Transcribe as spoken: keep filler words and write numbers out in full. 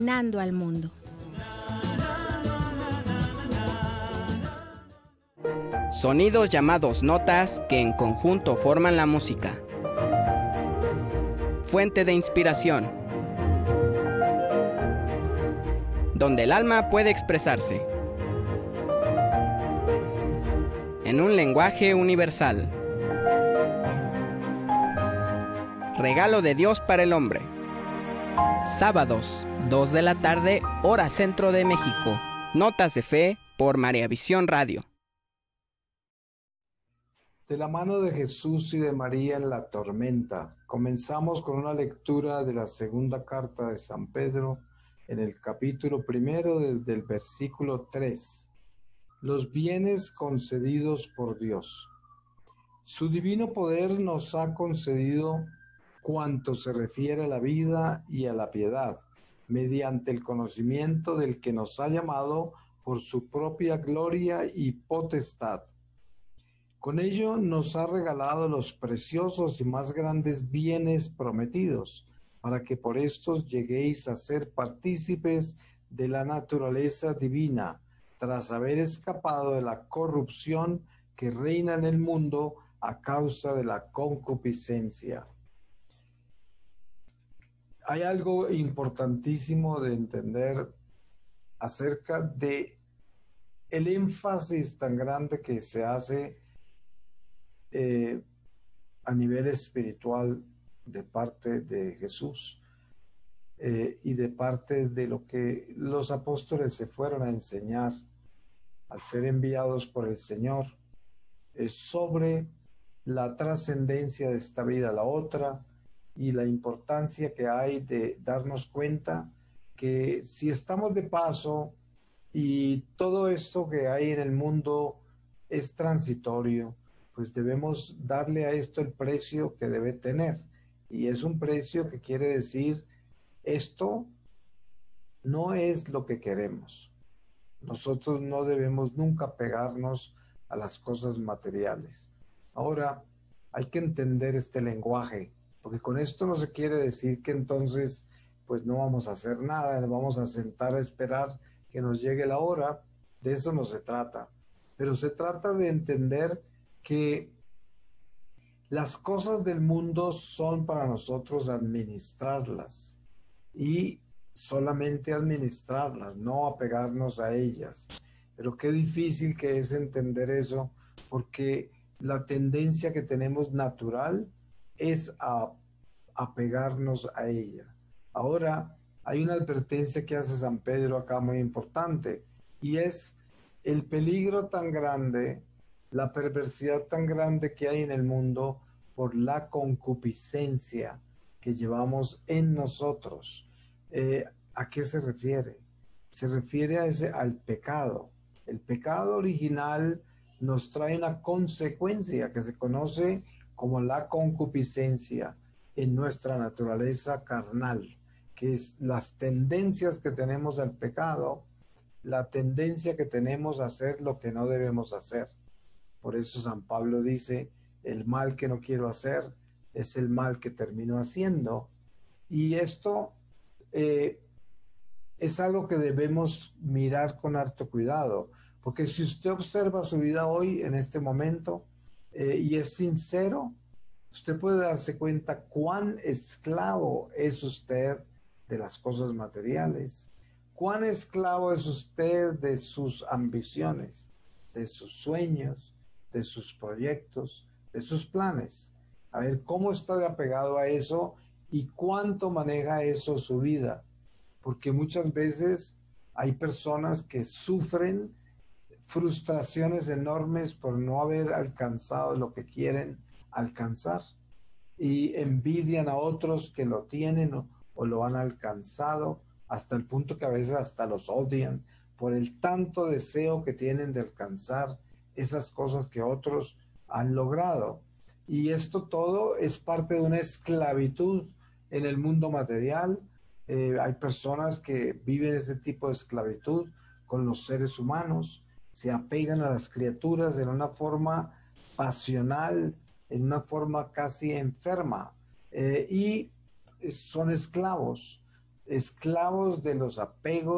Nando al mundo. Sonidos llamados notas que en conjunto forman la música. Fuente de inspiración. Donde el alma puede expresarse. En un lenguaje universal. Regalo de Dios para el hombre. Sábados, dos de la tarde, hora centro de México. Notas de fe por María Visión Radio. De la mano de Jesús y de María en la tormenta, comenzamos con una lectura de la segunda carta de San Pedro en el capítulo primero desde el versículo tres. Los bienes concedidos por Dios. Su divino poder nos ha concedido cuanto se refiere a la vida y a la piedad, mediante el conocimiento del que nos ha llamado por su propia gloria y potestad. Con ello nos ha regalado los preciosos y más grandes bienes prometidos, para que por estos lleguéis a ser partícipes de la naturaleza divina, tras haber escapado de la corrupción que reina en el mundo a causa de la concupiscencia. Hay algo importantísimo de entender acerca de el énfasis tan grande que se hace eh, a nivel espiritual de parte de Jesús eh, y de parte de lo que los apóstoles se fueron a enseñar al ser enviados por el Señor eh, sobre la trascendencia de esta vida a la otra, y la importancia que hay de darnos cuenta que si estamos de paso y todo esto que hay en el mundo es transitorio, pues debemos darle a esto el precio que debe tener. Y es un precio que quiere decir, esto no es lo que queremos. Nosotros no debemos nunca pegarnos a las cosas materiales. Ahora, hay que entender este lenguaje, porque con esto no se quiere decir que entonces pues no vamos a hacer nada, nos vamos a sentar a esperar que nos llegue la hora. De eso no se trata, pero se trata de entender que las cosas del mundo son para nosotros administrarlas y solamente administrarlas, no apegarnos a ellas. Pero qué difícil que es entender eso, porque la tendencia que tenemos natural es a apegarnos a ella. Ahora, hay una advertencia que hace San Pedro acá muy importante, y es el peligro tan grande, la perversidad tan grande que hay en el mundo por la concupiscencia que llevamos en nosotros. Eh, ¿a qué se refiere? Se refiere a ese, al pecado. El pecado original nos trae una consecuencia que se conoce como la concupiscencia en nuestra naturaleza carnal, que es las tendencias que tenemos al pecado, la tendencia que tenemos a hacer lo que no debemos hacer. Por eso San Pablo dice, el mal que no quiero hacer es el mal que termino haciendo. Y esto eh, es algo que debemos mirar con harto cuidado, porque si usted observa su vida hoy, en este momento, eh, y es sincero, usted puede darse cuenta cuán esclavo es usted de las cosas materiales, cuán esclavo es usted de sus ambiciones, de sus sueños, de sus proyectos, de sus planes. A ver cómo está de apegado a eso y cuánto maneja eso su vida, porque muchas veces hay personas que sufren frustraciones enormes por no haber alcanzado lo que quieren alcanzar y envidian a otros que lo tienen o, o lo han alcanzado, hasta el punto que a veces hasta los odian por el tanto deseo que tienen de alcanzar esas cosas que otros han logrado. Y esto todo es parte de una esclavitud en el mundo material. Eh, hay personas que viven ese tipo de esclavitud con los seres humanos, se apegan a las criaturas en una forma pasional, en una forma casi enferma, eh, y son esclavos. esclavos de los apegos